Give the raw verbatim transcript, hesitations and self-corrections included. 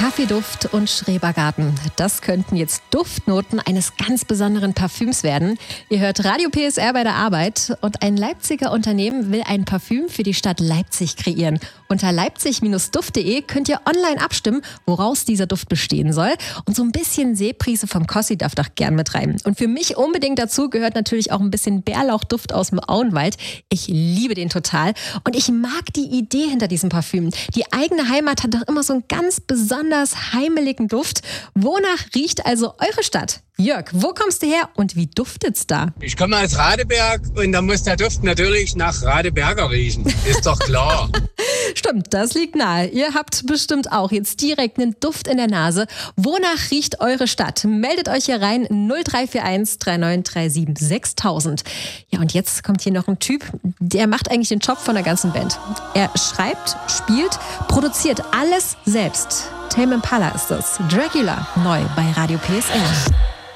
Kaffeeduft und Schrebergarten. Das könnten jetzt Duftnoten eines ganz besonderen Parfüms werden. Ihr hört Radio P S R bei der Arbeit und ein Leipziger Unternehmen will ein Parfüm für die Stadt Leipzig kreieren. Unter leipzig Bindestrich duft Punkt de könnt ihr online abstimmen, woraus dieser Duft bestehen soll. Und so ein bisschen Seeprise vom Kossi darf doch gern mit rein. Und für mich unbedingt dazu gehört natürlich auch ein bisschen Bärlauchduft aus dem Auenwald. Ich liebe den total und ich mag die Idee hinter diesem Parfüm. Die eigene Heimat hat doch immer so einen ganz besonders heimeligen Duft. Wonach riecht also eure Stadt? Jörg, wo kommst du her und wie duftet's da? Ich komme aus Radeberg und da muss der Duft natürlich nach Radeberger riechen. Ist doch klar. Stimmt, das liegt nahe. Ihr habt bestimmt auch jetzt direkt einen Duft in der Nase. Wonach riecht eure Stadt? Meldet euch hier rein null drei vier eins drei neun drei sieben sechstausend. Ja, und jetzt kommt hier noch ein Typ, der macht eigentlich den Job von der ganzen Band. Er schreibt, spielt, produziert alles selbst. Tame Impala ist das. Dracula, neu bei Radio P S R.